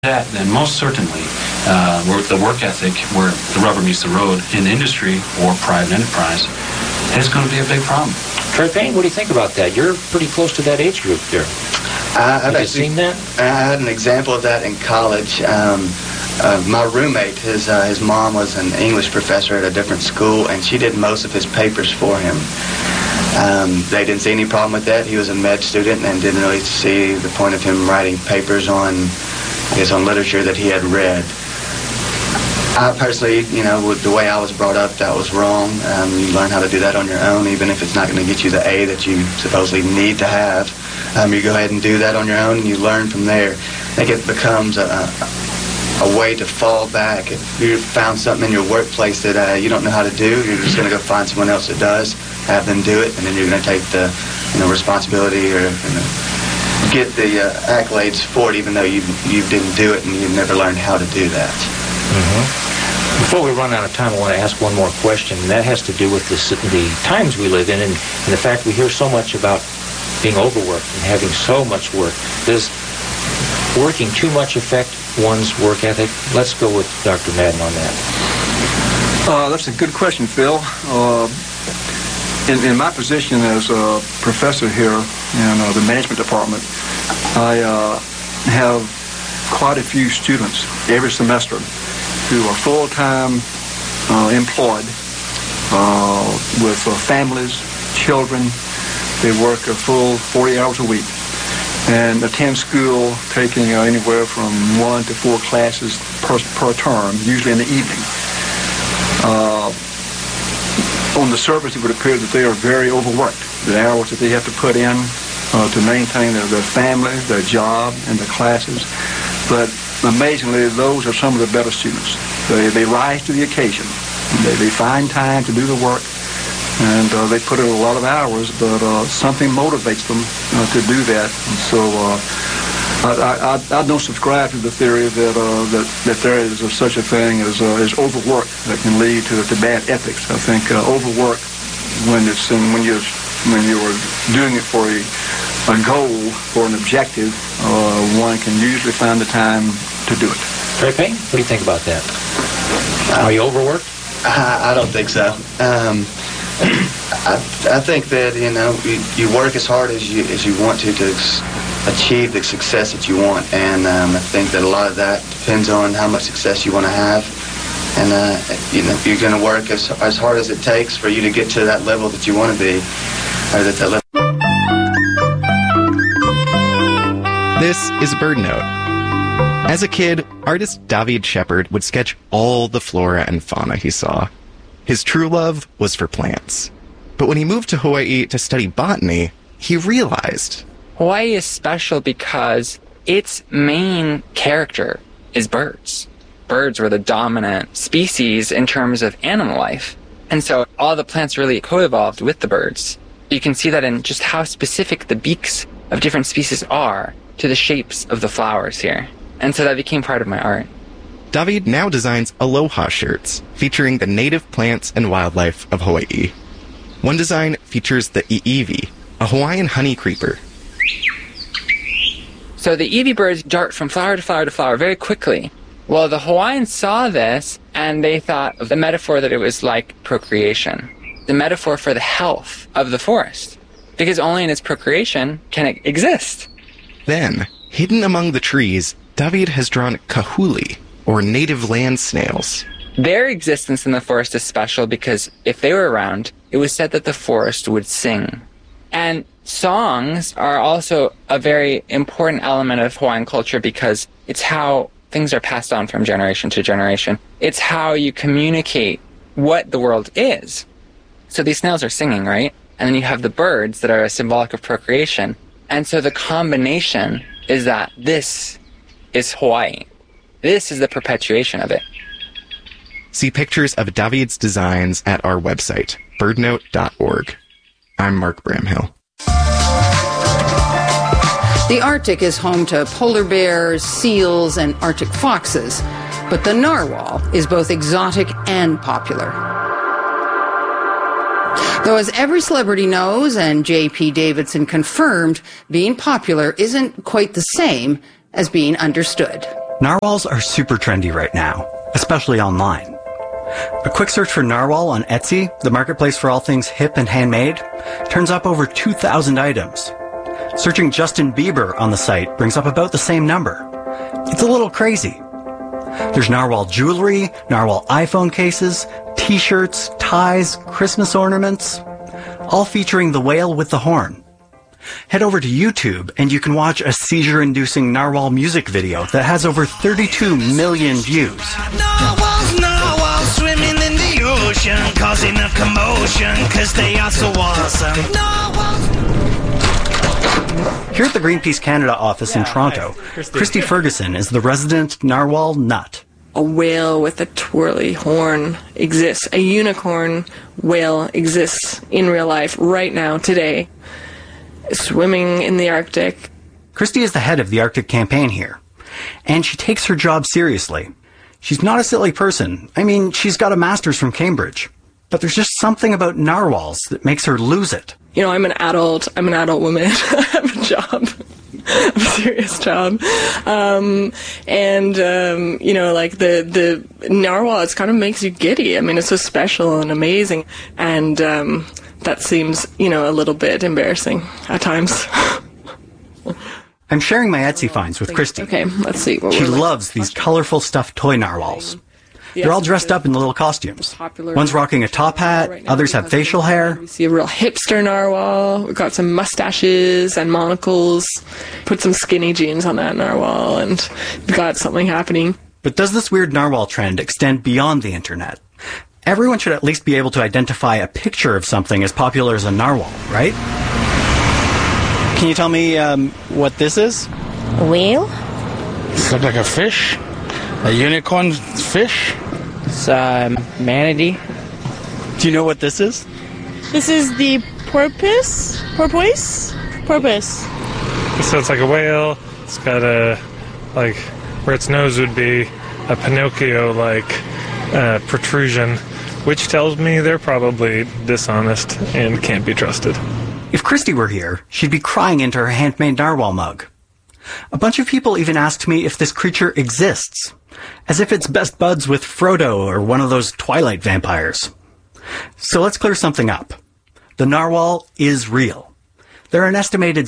that, then most certainly the work ethic, where the rubber meets the road in industry or private enterprise, is going to be a big problem. Trey Payne, what do you think about that? You're pretty close to that age group there. Have you seen that? I had an example of that in college. My roommate, his mom was an English professor at a different school, and she did most of his papers for him. They didn't see any problem with that. He was a med student and didn't really see the point of him writing papers on literature that he had read. I personally, with the way I was brought up, that was wrong. You learn how to do that on your own, even if it's not going to get you the A that you supposedly need to have. You go ahead and do that on your own, and you learn from there. I think it becomes a way to fall back. If you found something in your workplace that you don't know how to do, you're just going to go find someone else that does, have them do it, and then you're going to take the responsibility or get the accolades for it, even though you didn't do it and you never learned how to do that. Mm-hmm. Before we run out of time, I want to ask one more question, and that has to do with the times we live in and the fact we hear so much about being overworked and having so much work. Does working too much affect one's work ethic? Let's go with Dr. Madden on that. That's a good question, Phil. In my position as a professor here in the management department, I have quite a few students every semester who are full-time employed with families, children. They work a full 40 hours a week and attend school taking anywhere from 1 to 4 classes per term, usually in the evening. On the surface, it would appear that they are very overworked. The hours that they have to put in to maintain their family, their job, and their classes. But amazingly, those are some of the better students. They rise to the occasion. They find time to do the work, and they put in a lot of hours, but something motivates them to do that. And so I don't subscribe to the theory that there is such a thing as overwork that can lead to bad ethics. I think overwork, when you're doing it for a goal, for an objective, one can usually find the time to do it. Trey Payne, what do you think about that? Are you overworked? I don't think so. I think that you work as hard as you want to achieve the success that you want, and I think that a lot of that depends on how much success you want to have, and you're going to work as hard as it takes for you to get to that level that you want to be, or that level. This is Bird Note. As a kid, artist David Shepard would sketch all the flora and fauna he saw. His true love was for plants. But when he moved to Hawaii to study botany, he realized Hawaii is special because its main character is birds. Birds were the dominant species in terms of animal life. And so all the plants really co-evolved with the birds. You can see that in just how specific the beaks of different species are to the shapes of the flowers here. And so that became part of my art. David now designs aloha shirts featuring the native plants and wildlife of Hawaii. One design features the iiwi, a Hawaiian honey creeper. So the iiwi birds dart from flower to flower to flower very quickly. Well, the Hawaiians saw this, and they thought of the metaphor that it was like procreation, the metaphor for the health of the forest, because only in its procreation can it exist. Then, hidden among the trees, David has drawn kahuli, or native land snails. Their existence in the forest is special because if they were around, it was said that the forest would sing. And songs are also a very important element of Hawaiian culture because it's how things are passed on from generation to generation. It's how you communicate what the world is. So these snails are singing, right? And then you have the birds that are symbolic of procreation. And so the combination is that this is Hawaii. This is the perpetuation of it. See pictures of David's designs at our website, birdnote.org. I'm Mark Bramhill. The Arctic is home to polar bears, seals, and Arctic foxes, but the narwhal is both exotic and popular. Though as every celebrity knows, and J.P. Davidson confirmed, being popular isn't quite the same as being understood. Narwhals are super trendy right now, especially online. A quick search for narwhal on Etsy, the marketplace for all things hip and handmade, turns up over 2,000 items. Searching Justin Bieber on the site brings up about the same number. It's a little crazy. There's narwhal jewelry, narwhal iPhone cases, t-shirts, ties, Christmas ornaments, all featuring the whale with the horn. Head over to YouTube and you can watch a seizure-inducing narwhal music video that has over 32 million views. Narwhals swimming in the ocean, causing a commotion, 'cause they are so awesome. Here at the Greenpeace Canada office in Toronto, Christy Ferguson is the resident narwhal nut. A whale with a twirly horn exists. A unicorn whale exists in real life right now, today, swimming in the Arctic. Christy is the head of the Arctic campaign here, and she takes her job seriously. She's not a silly person. I mean, she's got a master's from Cambridge. But there's just something about narwhals that makes her lose it. You know, I'm an adult woman. I have a job. A serious job. You know, like the narwhal, it kind of makes you giddy. I mean, it's so special and amazing. And that seems, you know, a little bit embarrassing at times. I'm sharing my Etsy finds with Christy. Okay, let's see. She loves these colorful stuffed toy narwhals. They're all dressed up in little costumes. One's rocking a top hat, others have facial hair. We see a real hipster narwhal. We've got some mustaches and monocles. Put some skinny jeans on that narwhal and we've got something happening. But does this weird narwhal trend extend beyond the internet? Everyone should at least be able to identify a picture of something as popular as a narwhal, right? Can you tell me what this is? A whale? It looks like a fish. A unicorn fish? It's manatee. Do you know what this is? This is the porpoise. So it's like a whale. It's got a, like, where its nose would be, a Pinocchio-like protrusion, which tells me they're probably dishonest and can't be trusted. If Christy were here, she'd be crying into her handmade narwhal mug. A bunch of people even asked me if this creature exists, as if it's best buds with Frodo or one of those Twilight vampires. So let's clear something up. The narwhal is real. There are an estimated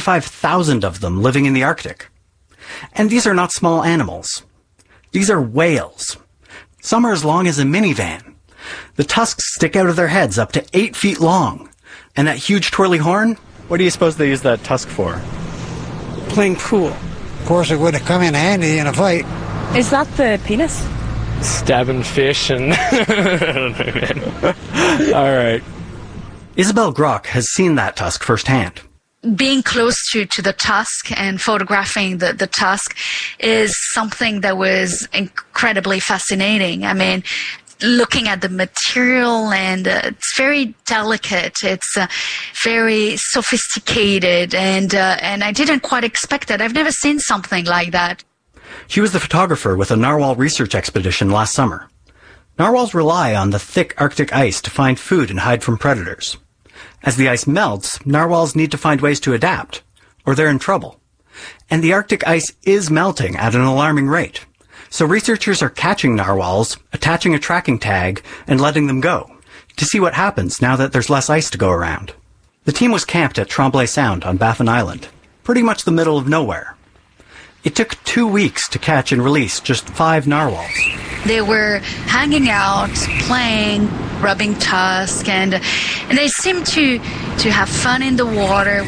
75,000 of them living in the Arctic. And these are not small animals. These are whales. Some are as long as a minivan. The tusks stick out of their heads up to 8 feet long. And that huge twirly horn? What do you suppose they use that tusk for? Playing pool. Of course, it would have come in handy in a fight. Is that the penis? Stabbing fish and... I don't know, man. All right. Isabel Grock has seen that tusk firsthand. Being close to the tusk and photographing the tusk is something that was incredibly fascinating. I mean, looking at the material, and it's very delicate. It's very sophisticated, and I didn't quite expect it. I've never seen something like that. She was the photographer with a narwhal research expedition last summer. Narwhals rely on the thick Arctic ice to find food and hide from predators. As the ice melts, narwhals need to find ways to adapt, or they're in trouble. And the Arctic ice is melting at an alarming rate. So researchers are catching narwhals, attaching a tracking tag, and letting them go, to see what happens now that there's less ice to go around. The team was camped at Tremblay Sound on Baffin Island, pretty much the middle of nowhere. It took 2 weeks to catch and release just 5 narwhals. They were hanging out, playing, rubbing tusks, and they seemed to have fun in the water.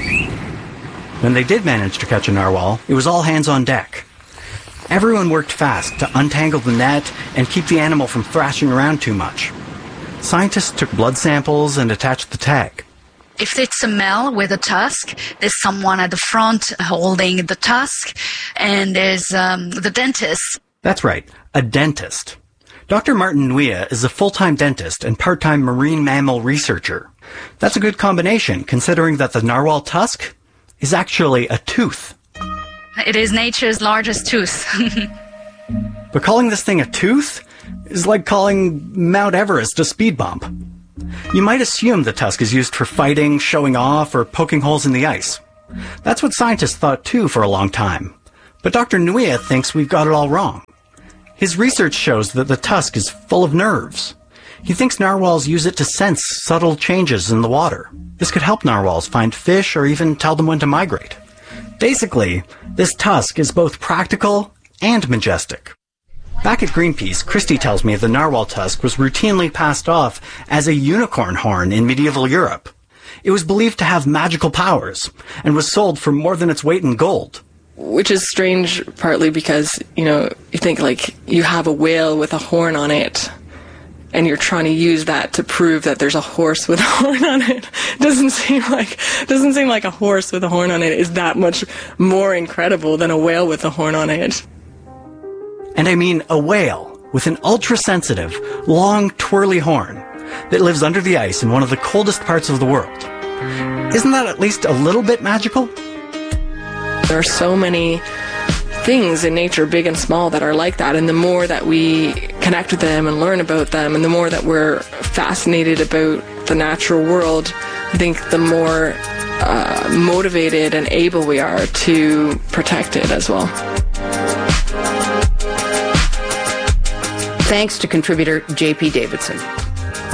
When they did manage to catch a narwhal, it was all hands on deck. Everyone worked fast to untangle the net and keep the animal from thrashing around too much. Scientists took blood samples and attached the tag. If it's a male with a tusk, there's someone at the front holding the tusk, and there's the dentist. That's right, a dentist. Dr. Martin Nguyen is a full-time dentist and part-time marine mammal researcher. That's a good combination, considering that the narwhal tusk is actually a tooth. It is nature's largest tooth. But calling this thing a tooth is like calling Mount Everest a speed bump. You might assume the tusk is used for fighting, showing off, or poking holes in the ice. That's what scientists thought too for a long time. But Dr. Nuia thinks we've got it all wrong. His research shows that the tusk is full of nerves. He thinks narwhals use it to sense subtle changes in the water. This could help narwhals find fish or even tell them when to migrate. Basically, this tusk is both practical and majestic. Back at Greenpeace, Christy tells me the narwhal tusk was routinely passed off as a unicorn horn in medieval Europe. It was believed to have magical powers and was sold for more than its weight in gold. Which is strange, partly because, you think like you have a whale with a horn on it, and you're trying to use that to prove that there's a horse with a horn on it. Doesn't seem like a horse with a horn on it is that much more incredible than a whale with a horn on it. And I mean a whale with an ultra-sensitive, long, twirly horn that lives under the ice in one of the coldest parts of the world. Isn't that at least a little bit magical? There are so many things in nature, big and small, that are like that, and the more that we connect with them and learn about them, and the more that we're fascinated about the natural world, I think the more motivated and able we are to protect it as well. Thanks to contributor J.P. Davidson.